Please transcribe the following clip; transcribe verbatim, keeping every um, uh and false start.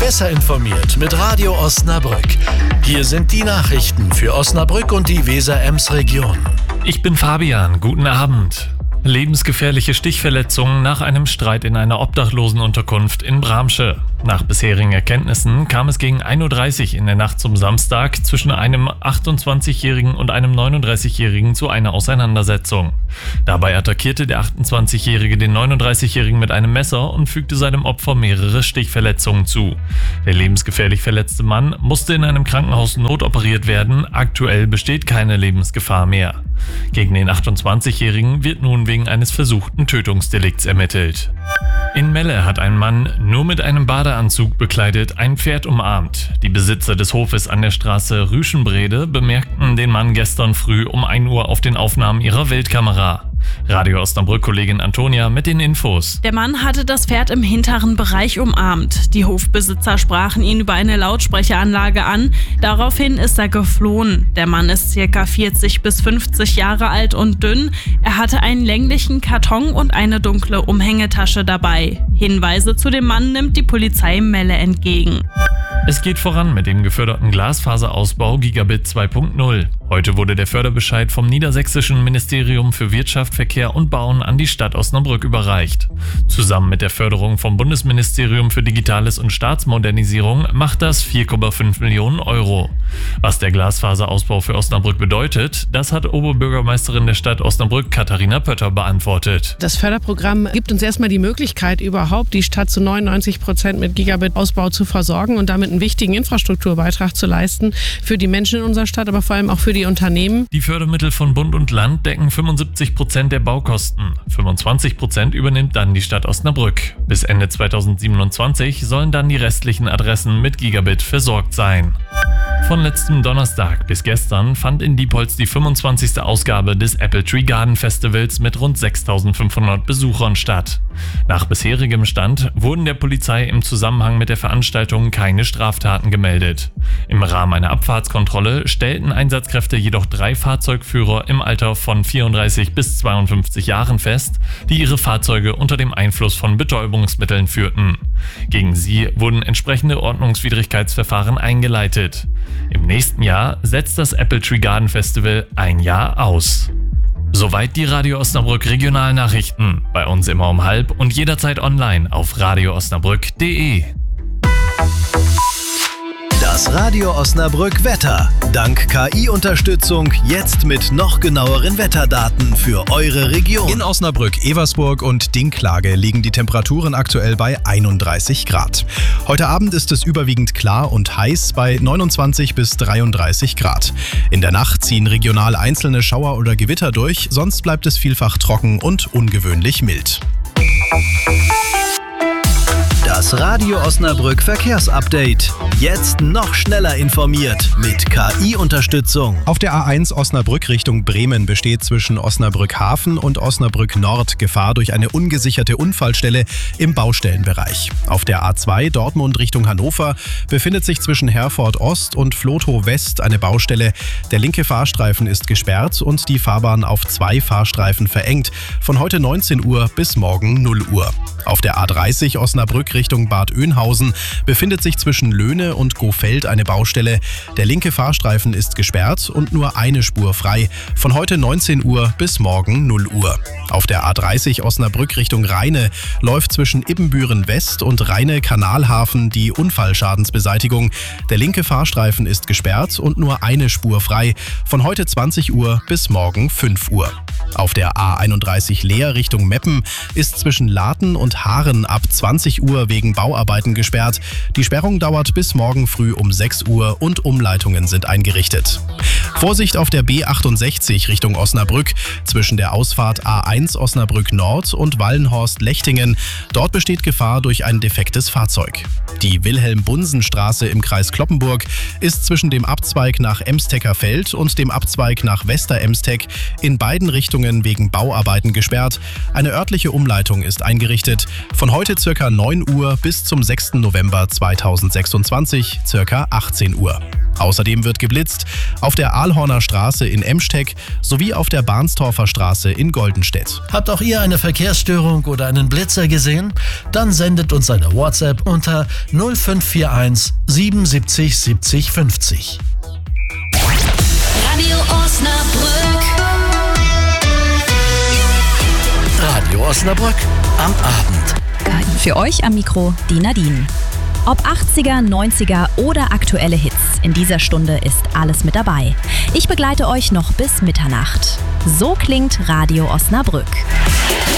Besser informiert mit Radio Osnabrück. Hier sind die Nachrichten für Osnabrück und die Weser-Ems-Region. Ich bin Fabian, guten Abend. Lebensgefährliche Stichverletzungen nach einem Streit in einer Obdachlosenunterkunft in Bramsche. Nach bisherigen Erkenntnissen kam es gegen ein Uhr dreißig in der Nacht zum Samstag zwischen einem achtundzwanzigjährigen und einem neununddreißigjährigen zu einer Auseinandersetzung. Dabei attackierte der achtundzwanzigjährige den neununddreißigjährigen mit einem Messer und fügte seinem Opfer mehrere Stichverletzungen zu. Der lebensgefährlich verletzte Mann musste in einem Krankenhaus notoperiert werden. Aktuell besteht keine Lebensgefahr mehr. Gegen den achtundzwanzigjährigen wird nun wegen eines versuchten Tötungsdelikts ermittelt. In Melle hat ein Mann, nur mit einem Badeanzug bekleidet, ein Pferd umarmt. Die Besitzer des Hofes an der Straße Rüschenbrede bemerkten den Mann gestern früh um ein Uhr auf den Aufnahmen ihrer Weltkamera. Radio Osnabrück-Kollegin Antonia mit den Infos. Der Mann hatte das Pferd im hinteren Bereich umarmt. Die Hofbesitzer sprachen ihn über eine Lautsprecheranlage an. Daraufhin ist er geflohen. Der Mann ist ca. vierzig bis fünfzig Jahre alt und dünn. Er hatte einen länglichen Karton und eine dunkle Umhängetasche dabei. Hinweise zu dem Mann nimmt die Polizei Melle entgegen. Es geht voran mit dem geförderten Glasfaserausbau Gigabit zwei Punkt null. Heute wurde der Förderbescheid vom Niedersächsischen Ministerium für Wirtschaft, Verkehr und Bauen an die Stadt Osnabrück überreicht. Zusammen mit der Förderung vom Bundesministerium für Digitales und Staatsmodernisierung macht das vier Komma fünf Millionen Euro. Was der Glasfaserausbau für Osnabrück bedeutet, das hat Oberbürgermeisterin der Stadt Osnabrück Katharina Pötter beantwortet. Das Förderprogramm gibt uns erstmal die Möglichkeit, überhaupt die Stadt zu neunundneunzig Prozent mit Gigabit-Ausbau zu versorgen und damit einen wichtigen Infrastrukturbeitrag zu leisten für die Menschen in unserer Stadt, aber vor allem auch für die Unternehmen. Die Fördermittel von Bund und Land decken fünfundsiebzig Prozent der Baukosten. fünfundzwanzig Prozent übernimmt dann die Stadt Osnabrück. Bis Ende zweitausendsiebenundzwanzig sollen dann die restlichen Adressen mit Gigabit versorgt sein. Von letztem Donnerstag bis gestern fand in Diepholz die fünfundzwanzigste Ausgabe des Apple Tree Garden Festivals mit rund sechstausendfünfhundert Besuchern statt. Nach bisherigem Stand wurden der Polizei im Zusammenhang mit der Veranstaltung keine Straftaten gemeldet. Im Rahmen einer Abfahrtskontrolle stellten Einsatzkräfte jedoch drei Fahrzeugführer im Alter von vierunddreißig bis zweiundfünfzig Jahren fest, die ihre Fahrzeuge unter dem Einfluss von Betäubungsmitteln führten. Gegen sie wurden entsprechende Ordnungswidrigkeitsverfahren eingeleitet. Im nächsten Jahr setzt das Apple Tree Garden Festival ein Jahr aus. Soweit die Radio Osnabrück Regionalnachrichten. Bei uns immer um halb und jederzeit online auf radio osnabrück punkt de. Das Radio Osnabrück Wetter. Dank K I-Unterstützung jetzt mit noch genaueren Wetterdaten für eure Region. In Osnabrück, Eversburg und Dinklage liegen die Temperaturen aktuell bei einunddreißig Grad. Heute Abend ist es überwiegend klar und heiß bei neunundzwanzig bis dreiunddreißig Grad. In der Nacht ziehen regional einzelne Schauer oder Gewitter durch, sonst bleibt es vielfach trocken und ungewöhnlich mild. Das Radio Osnabrück Verkehrsupdate. Jetzt noch schneller informiert mit K I-Unterstützung. Auf der A eins Osnabrück Richtung Bremen besteht zwischen Osnabrück Hafen und Osnabrück Nord Gefahr durch eine ungesicherte Unfallstelle im Baustellenbereich. Auf der A zwei Dortmund Richtung Hannover befindet sich zwischen Herford Ost und Vlotho West eine Baustelle. Der linke Fahrstreifen ist gesperrt und die Fahrbahn auf zwei Fahrstreifen verengt. Von heute neunzehn Uhr bis morgen null Uhr. Auf der A dreißig Osnabrück Richtung Bad Oeynhausen befindet sich zwischen Löhne und Gofeld eine Baustelle. Der linke Fahrstreifen ist gesperrt und nur eine Spur frei. Von heute neunzehn Uhr bis morgen null Uhr. Auf der A dreißig Osnabrück Richtung Rheine läuft zwischen Ibbenbüren West und Rheine-Kanalhafen die Unfallschadensbeseitigung. Der linke Fahrstreifen ist gesperrt und nur eine Spur frei. Von heute zwanzig Uhr bis morgen fünf Uhr. Auf der A einunddreißig Leer Richtung Meppen ist zwischen Laten und Haaren ab zwanzig Uhr wegen Bauarbeiten gesperrt. Die Sperrung dauert bis morgen früh um sechs Uhr und Umleitungen sind eingerichtet. Vorsicht auf der B achtundsechzig Richtung Osnabrück zwischen der Ausfahrt A eins Osnabrück Nord und Wallenhorst-Lechtingen. Dort besteht Gefahr durch ein defektes Fahrzeug. Die Wilhelm-Bunsen-Straße im Kreis Cloppenburg ist zwischen dem Abzweig nach Emstecker Feld und dem Abzweig nach Wester-Emsteck in beiden Richtungen wegen Bauarbeiten gesperrt. Eine örtliche Umleitung ist eingerichtet. Von heute circa neun Uhr bis zum sechsten November zweitausendsechsundzwanzig, circa achtzehn Uhr. Außerdem wird geblitzt auf der Aalhorner Straße in Emsteck sowie auf der Barnstorfer Straße in Goldenstedt. Habt auch ihr eine Verkehrsstörung oder einen Blitzer gesehen? Dann sendet uns eine WhatsApp unter null fünf vier eins siebenundsiebzig siebzig fünfzig. Radio Osnabrück. Radio Osnabrück am Abend. Für euch am Mikro die Nadine. Ob achtziger, neunziger oder aktuelle Hits, in dieser Stunde ist alles mit dabei. Ich begleite euch noch bis Mitternacht. So klingt Radio Osnabrück.